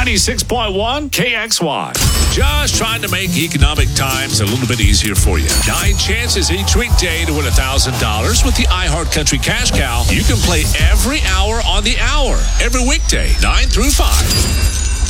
96.1 KXY. Just trying to make economic times a little bit easier for you. 9 chances each weekday to win $1,000 with the iHeartCountry Cash Cow. You can play every hour on the hour, every weekday, 9 through 5.